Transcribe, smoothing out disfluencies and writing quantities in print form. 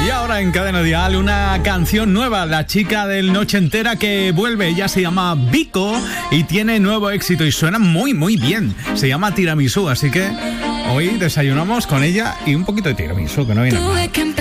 Y ahora en Cadena Dial una canción nueva, la chica del Noche Entera que vuelve. Ella se llama Vico y tiene nuevo éxito y suena muy muy bien. Se llama Tiramisú, así que hoy desayunamos con ella y un poquito de tiramisú, que no viene mal.